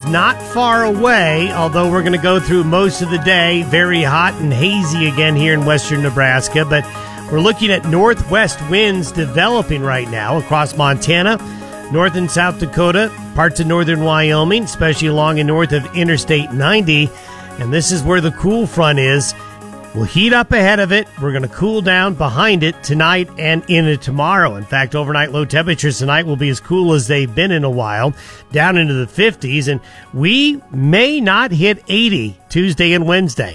not far away, although we're going to go through most of the day very hot and hazy again here in western Nebraska. But we're looking at northwest winds developing right now across Montana, North and South Dakota, parts of northern Wyoming, especially along and north of Interstate 90. And this is where the cool front is. We'll heat up ahead of it. We're going to cool down behind it tonight and into tomorrow. In fact, overnight low temperatures tonight will be as cool as they've been in a while, down into the 50s. And we may not hit 80 Tuesday and Wednesday.